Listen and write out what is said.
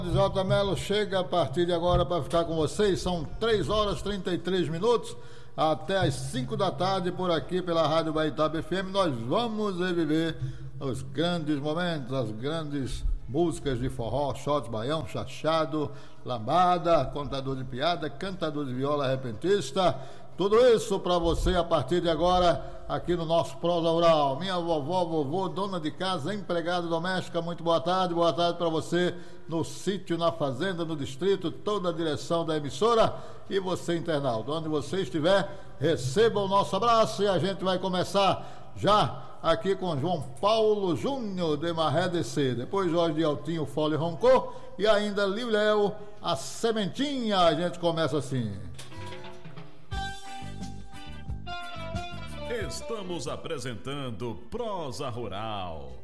J. Melo chega a partir de agora para ficar com vocês. São 3 horas e 33 minutos até as 5 da tarde por aqui pela Rádio Baitaba FM. Nós vamos reviver os grandes momentos, as grandes músicas de forró, shot, baião, chachado, lambada, contador de piada, cantador de viola, repentista. Tudo isso para você a partir de agora aqui no nosso Prosa Rural. Minha vovó, vovô, dona de casa, empregada doméstica, muito boa tarde para você no sítio, na fazenda, no distrito, toda a direção da emissora e você internauta, onde você estiver, receba o nosso abraço e a gente vai começar já aqui com João Paulo Júnior de Maré DC, depois Jorge de Altinho, Fole Roncou e ainda Liléo, a Sementinha. A gente começa assim. Estamos apresentando Prosa Rural.